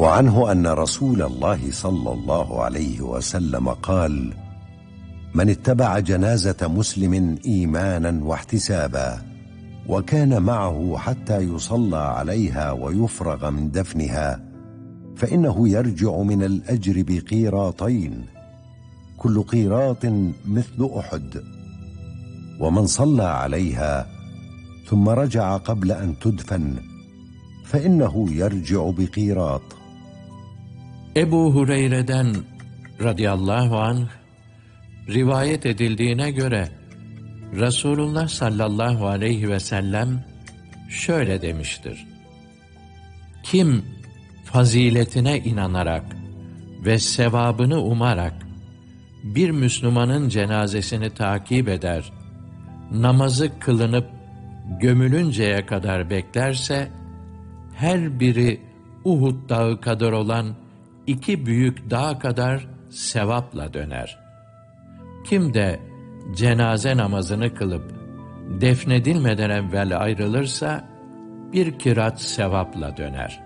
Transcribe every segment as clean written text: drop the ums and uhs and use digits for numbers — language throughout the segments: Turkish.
وعنه أن رسول الله صلى الله عليه وسلم قال: من اتبع جنازة مسلم إيمانا واحتسابا وكان معه حتى يصلى عليها ويفرغ من دفنها فإنه يرجع من الأجر بقيراطين، كل قيراط مثل أحد. ومن صلى عليها ثم رجع قبل أن تدفن فإنه يرجع بقيراط. Ebu Hureyre'den radıyallahu anh rivayet edildiğine göre Resulullah sallallahu aleyhi ve sellem şöyle demiştir: kim faziletine inanarak ve sevabını umarak bir Müslümanın cenazesini takip eder, namazı kılınıp gömülünceye kadar beklerse, her biri Uhud dağı kadar olan 2 büyük dağ kadar sevapla döner. Kim de cenaze namazını kılıp defnedilmeden evvel ayrılırsa 1 kırat sevapla döner.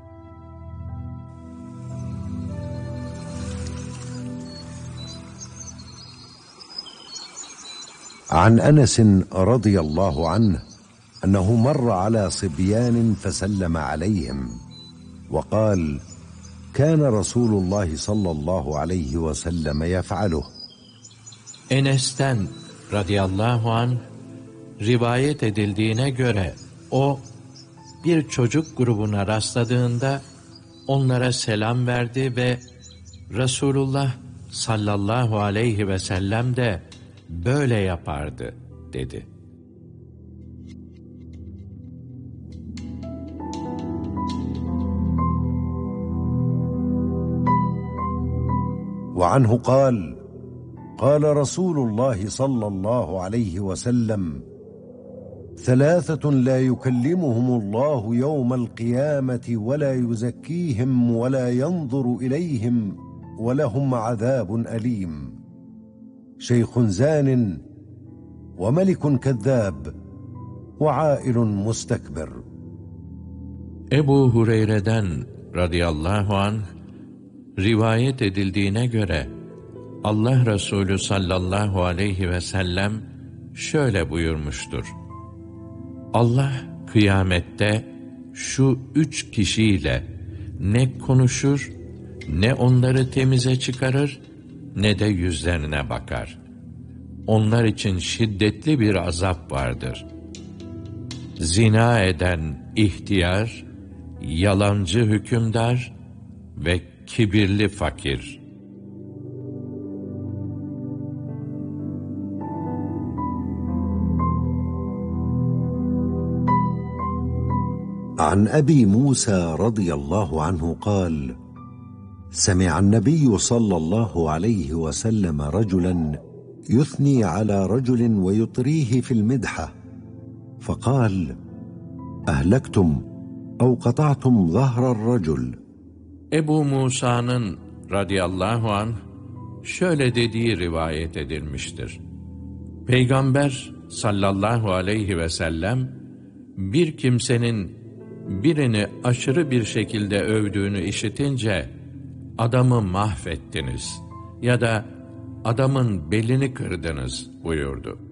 عن أنس رضي الله عنه أنه مر على صبيان فسلم عليهم وقال: كان رسول الله صلى الله عليه وسلم يفعله. Enes'ten radıyallahu anh rivayet edildiğine göre o bir çocuk grubuna rastladığında onlara selam verdi ve Resulullah sallallahu aleyhi ve sellem de böyle yapardı dedi. وعنه قال: قال رسول الله صلى الله عليه وسلم: 3 لا يكلمهم الله يوم القيامة ولا يزكيهم ولا ينظر إليهم ولهم عذاب أليم: شيخ زان وملك كذاب وعائل مستكبر. Ebu Hureyre'den radıyallahu anh rivayet edildiğine göre Allah Resulü sallallahu aleyhi ve sellem şöyle buyurmuştur: Allah kıyamette şu 3 kişiyle ne konuşur, ne onları temize çıkarır, ne de yüzlerine bakar. Onlar için şiddetli bir azap vardır. Zina eden ihtiyar, yalancı hükümdar ve kibirli fakir. عن أبي موسى رضي الله عنه قال: سمع النبي صلى الله عليه وسلم رجلا يثني على رجل ويطريه في المدحة فقال: أهلكتم أو قطعتم ظهر الرجل. Ebu Musa'nın radıyallahu anh şöyle dediği rivayet edilmiştir: Peygamber sallallahu aleyhi ve sellem bir kimsenin birini aşırı bir şekilde övdüğünü işitince adamı mahvettiniz ya da adamın belini kırdınız buyurdu.